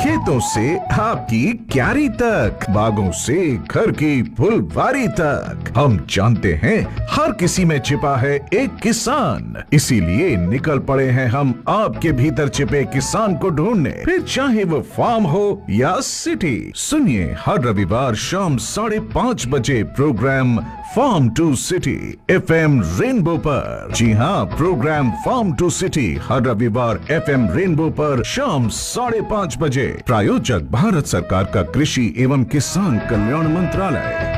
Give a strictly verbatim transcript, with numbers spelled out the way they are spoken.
खेतों से आपकी क्यारी तक, बागों से घर की फुलवारी तक, हम जानते हैं हर किसी में छिपा है एक किसान। इसीलिए निकल पड़े हैं हम आपके भीतर छिपे किसान को ढूंढने, फिर चाहे वो फार्म हो या सिटी। सुनिए हर रविवार शाम साढ़े पाँच बजे programme farm to city F M rainbow पर। जी हाँ, प्रोग्राम फार्म टू सिटी हर रविवार एफ एम रेनबो पर शाम साढ़े पाँच बजे। प्रायोजक भारत सरकार का कृषि एवं किसान कल्याण मंत्रालय।